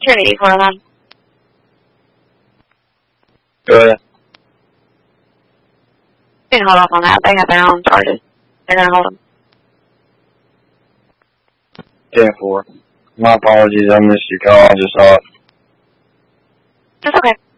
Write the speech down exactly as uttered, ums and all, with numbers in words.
Trinity Coraline. Go ahead. You can hold off on that. They have their own charges. They're going to hold them. ten four. My apologies, I missed your call. I just saw it. That's okay.